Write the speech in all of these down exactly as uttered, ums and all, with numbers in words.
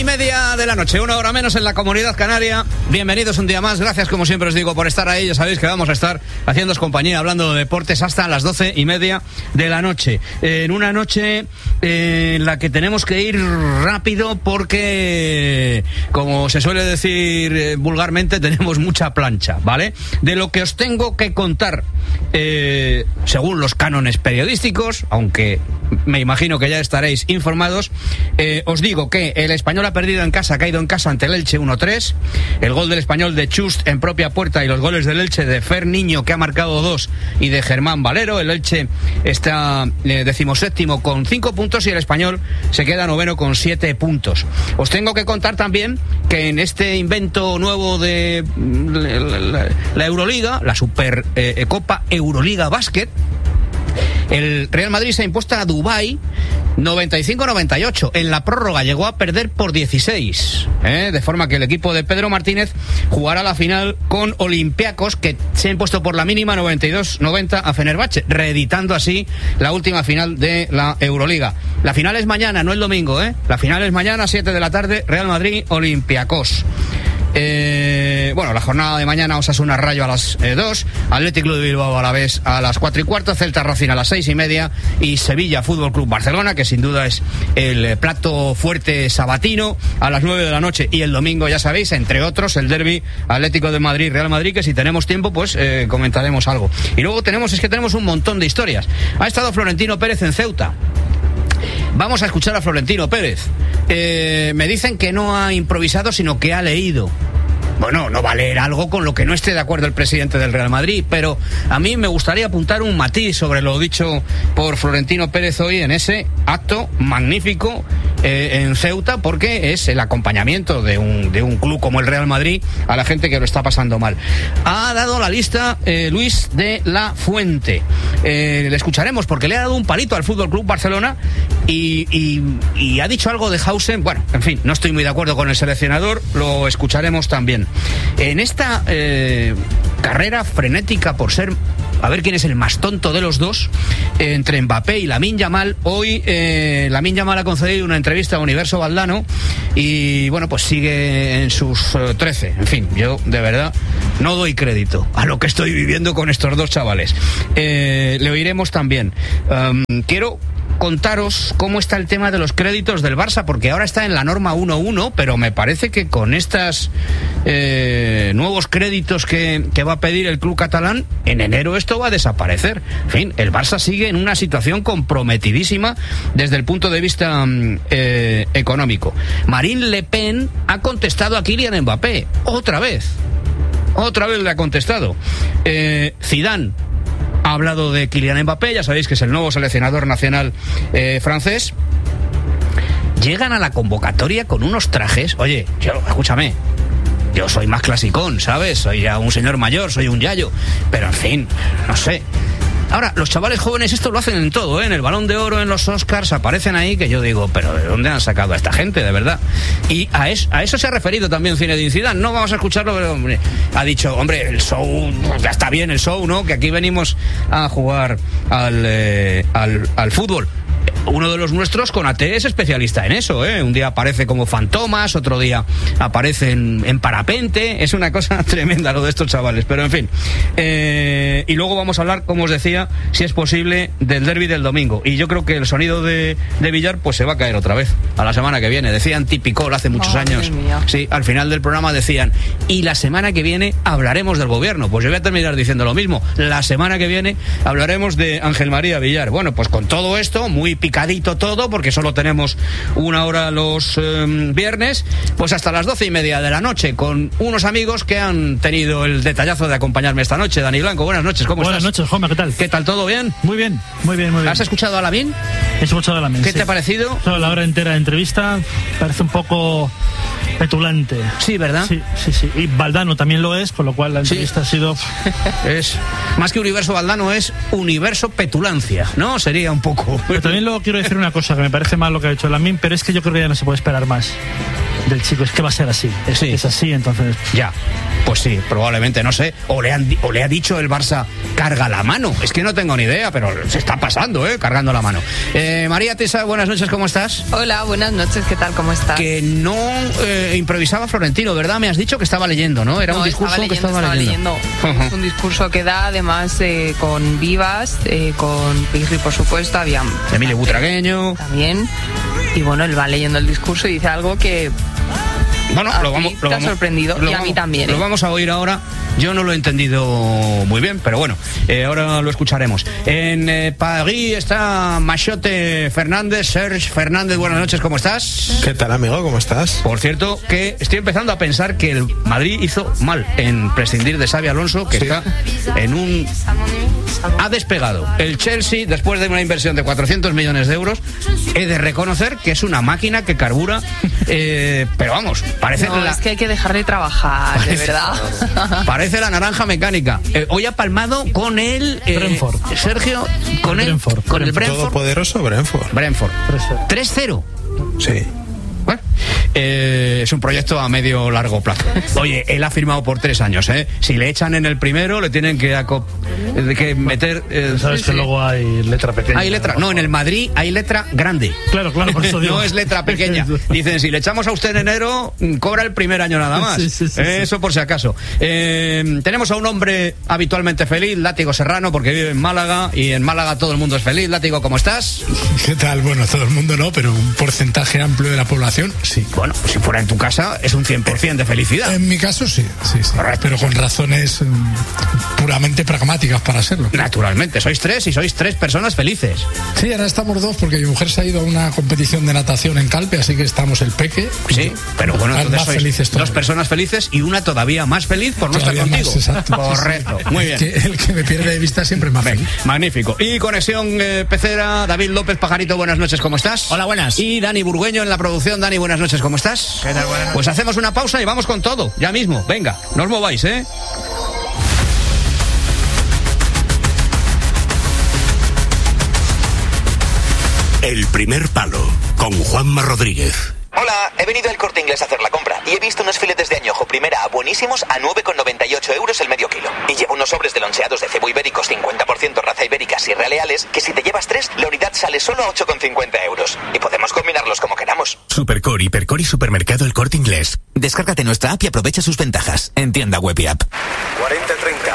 media de la noche, una hora menos en la Comunidad Canaria. Bienvenidos un día más, gracias como siempre os digo por estar ahí. Ya sabéis que vamos a estar haciéndoos compañía, hablando de deportes hasta las doce y media de la noche. Eh, en una noche eh, en la que tenemos que ir rápido porque, como se suele decir eh, vulgarmente, tenemos mucha plancha, ¿vale? De lo que os tengo que contar, eh, según los cánones periodísticos, aunque me imagino que ya estaréis informados, eh, os digo que el Español ha perdido en casa, ha caído en casa ante el Elche uno tres. El gol del Español de Chust en propia puerta y los goles del Elche de Fer Niño, que ha marcado dos, y de Germán Valero. El Elche está eh, decimoséptimo con cinco puntos y el Español se queda noveno con siete puntos. Os tengo que contar también que en este invento nuevo de la, la, la Euroliga, la Super eh, Copa Euroliga Básquet, el Real Madrid se ha impuesto a Dubái noventa y cinco a noventa y ocho. En la prórroga llegó a perder por dieciséis, ¿eh? De forma que el equipo de Pedro Martínez jugará la final con Olympiacos, que se ha impuesto por la mínima noventa y dos noventa a Fenerbahce, reeditando así la última final de la Euroliga. La final es mañana, no el domingo, ¿eh? La final es mañana, siete de la tarde, Real Madrid Olympiacos. Eh, bueno, la jornada de mañana: Osasuna Rayo a las eh, dos, Athletic Club de Bilbao a la vez a las cuatro y cuarto, Celta Racing a las seis y media y Sevilla Fútbol Club Barcelona, que sin duda es el eh, plato fuerte sabatino, a las nueve de la noche. Y el domingo, ya sabéis, entre otros, el derbi Atlético de Madrid Real Madrid, que si tenemos tiempo pues eh, comentaremos algo. Y luego tenemos, es que tenemos un montón de historias. Ha estado Florentino Pérez en Ceuta. Vamos a escuchar a Florentino Pérez. Eh, me dicen que no ha improvisado, sino que ha leído. Bueno, no va a leer algo con lo que no esté de acuerdo el presidente del Real Madrid, pero a mí me gustaría apuntar un matiz sobre lo dicho por Florentino Pérez hoy en ese acto magnífico eh, en Ceuta, porque es el acompañamiento de un, de un club como el Real Madrid a la gente que lo está pasando mal. Ha dado la lista eh, Luis de la Fuente. Eh, le escucharemos porque le ha dado un palito al Fútbol Club Barcelona y, y, y ha dicho algo de Hausen. Bueno, en fin, no estoy muy de acuerdo con el seleccionador, lo escucharemos también. En esta eh, carrera frenética por ser, a ver quién es el más tonto de los dos, eh, entre Mbappé y Lamine Yamal, hoy eh, Lamine Yamal ha concedido una entrevista a Universo Valdano y bueno, pues sigue en sus eh, trece. En fin, yo de verdad no doy crédito a lo que estoy viviendo con estos dos chavales. Eh, le oiremos también. Um, quiero contaros cómo está el tema de los créditos del Barça, porque ahora está en la norma uno uno, pero me parece que con estos eh, nuevos créditos que, que va a pedir el club catalán, en enero esto va a desaparecer. En fin, el Barça sigue en una situación comprometidísima desde el punto de vista eh, económico. Marine Le Pen ha contestado a Kylian Mbappé, otra vez, otra vez le ha contestado. Eh, Zidane ha hablado de Kylian Mbappé, ya sabéis que es el nuevo seleccionador nacional eh, francés. Llegan a la convocatoria con unos trajes. Oye, yo, escúchame, yo soy más clasicón, ¿sabes? Soy ya un señor mayor, soy un yayo, pero en fin, no sé. Ahora, los chavales jóvenes esto lo hacen en todo, ¿eh? En el Balón de Oro, en los Oscars, aparecen ahí, que yo digo, pero ¿de dónde han sacado a esta gente, de verdad? Y a eso, a eso se ha referido también Zinedine Zidane. No vamos a escucharlo, pero hombre, ha dicho, hombre, el show, ya está bien el show, ¿no? Que aquí venimos a jugar al, eh, al, al fútbol. Uno de los nuestros, Konaté, es especialista en eso, ¿eh? Un día aparece como fantomas, otro día aparece en, en parapente. Es una cosa tremenda lo de estos chavales, pero en fin. Eh, y luego vamos a hablar, como os decía, si es posible, del derbi del domingo. Y yo creo que el sonido de, de Villar pues se va a caer otra vez a la semana que viene. Decían típico hace muchos Madre años. Mía. Sí, al final del programa decían, y la semana que viene hablaremos del gobierno. Pues yo voy a terminar diciendo lo mismo. La semana que viene hablaremos de Ángel María Villar. Bueno, pues con todo esto, muy picadito todo, porque solo tenemos una hora los eh, viernes, pues hasta las doce y media de la noche, con unos amigos que han tenido el detallazo de acompañarme esta noche. Dani Blanco, buenas noches, ¿cómo buenas estás? Buenas noches, Juanma, ¿qué tal? ¿Qué tal, todo bien? Muy bien, muy bien, muy bien. ¿Has escuchado a Lamine? He escuchado a Lamine, ¿Qué sí. te ha parecido? Toda la hora entera de entrevista, parece un poco petulante. Sí, ¿verdad? Sí, sí, sí. Y Valdano también lo es, con lo cual la entrevista sí. ha sido... Es más que Universo Valdano, es Universo Petulancia, ¿no? Sería un poco... Pero también luego quiero decir una cosa, que me parece mal lo que ha hecho Lamine, pero es que yo creo que ya no se puede esperar más. del chico es que va a ser así. Es, Sí. es así, entonces. Ya, pues sí, probablemente, no sé. O le, han, di- o le ha dicho el Barça, carga la mano. Es que no tengo ni idea, pero se está pasando, ¿eh? Cargando la mano. Eh, María Tesa, buenas noches, ¿cómo estás? Hola, buenas noches, ¿qué tal? ¿Cómo estás? Que no eh, improvisaba Florentino, ¿verdad? Me has dicho que estaba leyendo, ¿no? Era No, un discurso estaba leyendo, que estaba, estaba leyendo. leyendo. Es un discurso que da, además, eh, con Vivas, eh, con Pirri, por supuesto, había Emilio Butragueño. también. Y bueno, él va leyendo el discurso y dice algo que Bueno, a lo ti vamos, lo te ha vamos- sorprendido, lo y a mí vamos- también, Lo ¿eh? vamos a oír ahora. Yo no lo he entendido muy bien, pero bueno, eh, ahora lo escucharemos. En eh, París está Machote Fernández. Serge Fernández, buenas noches, ¿cómo estás? ¿Qué tal, amigo? ¿Cómo estás? Por cierto, que estoy empezando a pensar que el Madrid hizo mal en prescindir de Xabi Alonso, que Sí. está en un... Ha despegado. El Chelsea, después de una inversión de cuatrocientos millones de euros, he de reconocer que es una máquina que carbura, eh, pero vamos, parece no, la... es que hay que dejarle trabajar, de Parece- verdad. Parece la naranja mecánica. Eh, hoy ha palmado con el... eh, Brentford. Sergio, con el... Brentford. Con el Brentford. Todopoderoso Brentford. Brentford. tres cero. tres cero. Sí. Bueno, eh, es un proyecto a medio largo plazo. Oye, él ha firmado por tres años, ¿eh? Si le echan en el primero, le tienen que, aco- eh, que meter... eh, Sabes Sí, que sí. luego hay letra pequeña. hay letra... No, en el Madrid hay letra grande. Claro, claro, por eso digo. No es letra pequeña. Dicen, si le echamos a usted en enero, mm, cobra el primer año nada más. Sí, sí, sí, Eh, Eso por si acaso. Eh, tenemos a un hombre habitualmente feliz, Látigo Serrano, porque vive en Málaga, y en Málaga todo el mundo es feliz. Látigo, ¿cómo estás? ¿Qué tal? Bueno, todo el mundo no, pero un porcentaje amplio de la población, sí. Bueno, pues si fuera en tu casa, es un cien por ciento de felicidad. En mi caso, sí, sí, sí. Correcto. Pero con razones mm, puramente pragmáticas para serlo. Naturalmente, sois tres y sois tres personas felices. Sí, ahora estamos dos porque mi mujer se ha ido a una competición de natación en Calpe, así que estamos el peque. Sí, pero bueno, Más- entonces más sois felices dos todavía. personas felices y una todavía más feliz por no estar Todavía más, contigo. exacto. Correcto, muy bien. Que el que me pierde de vista siempre es más Ven, feliz. magnífico. Y conexión eh, pecera, David López Pajarito, buenas noches, ¿cómo estás? Hola, buenas. Y Dani Burgueño en la producción. Dani, buenas noches, ¿cómo estás? ¿Qué tal? Buenas Pues hacemos una pausa y vamos con todo, ya mismo. Venga, no os mováis, ¿eh? El primer palo con Juanma Rodríguez. Hola, he venido al Corte Inglés a hacer la compra y he visto unos filetes de añojo primera buenísimos a nueve con noventa y ocho euros el medio kilo. Y llevo unos sobres de loncheados de cebo ibéricos cincuenta por ciento raza ibérica Sierra Leales que si te llevas tres, la unidad sale solo a ocho con cincuenta euros. Y podemos combinarlos como queramos. Supercor, Hipercor y Supermercado El Corte Inglés. Descárgate nuestra app y aprovecha sus ventajas. En tienda web y app. cuarenta treinta.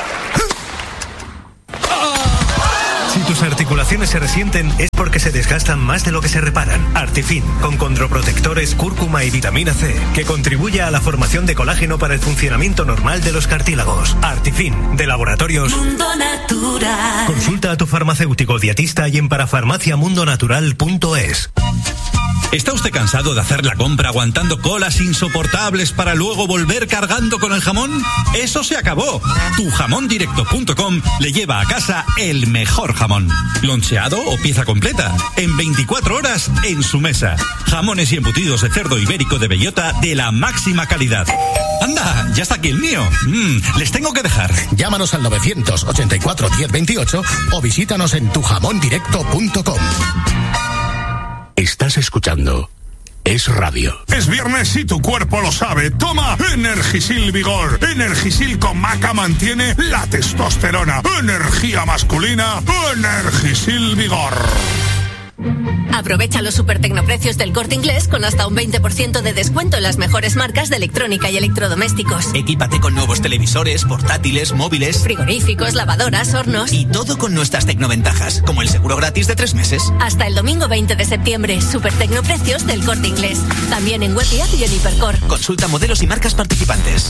Si tus articulaciones se resienten es porque se desgastan más de lo que se reparan. Artifin, con condroprotectores, cúrcuma y vitamina C, que contribuye a la formación de colágeno para el funcionamiento normal de los cartílagos. Artifin, de Laboratorios Mundo Natural. Consulta a tu farmacéutico dietista y en parafarmaciamundonatural punto es. ¿Está usted cansado de hacer la compra aguantando colas insoportables para luego volver cargando con el jamón? ¡Eso se acabó! tu jamón directo punto com le lleva a casa el mejor jamón. Loncheado o pieza completa. En veinticuatro horas en su mesa. Jamones y embutidos de cerdo ibérico de bellota de la máxima calidad. ¡Anda! Ya está aquí el mío. Mm, les tengo que dejar. Llámanos al novecientos ochenta y cuatro diez veintiocho o visítanos en tu jamón directo punto com. Estás escuchando Es Radio. Es viernes y tu cuerpo lo sabe. Toma Energisil Vigor. Energisil con maca mantiene la testosterona. Energía masculina. Energisil Vigor. Aprovecha los super tecnoprecios del Corte Inglés con hasta un veinte por ciento de descuento en las mejores marcas de electrónica y electrodomésticos. Equípate con nuevos televisores, portátiles, móviles, Frigoríficos, lavadoras, hornos. y todo con nuestras tecnoventajas, como el seguro gratis de tres meses. Hasta el domingo veinte de septiembre, super tecnoprecios del Corte Inglés. También en web y app y en Hipercor. Consulta modelos y marcas participantes.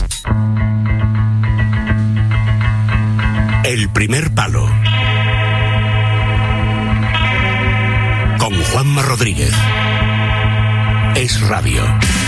El primer palo. Con Juanma Rodríguez. Es Radio.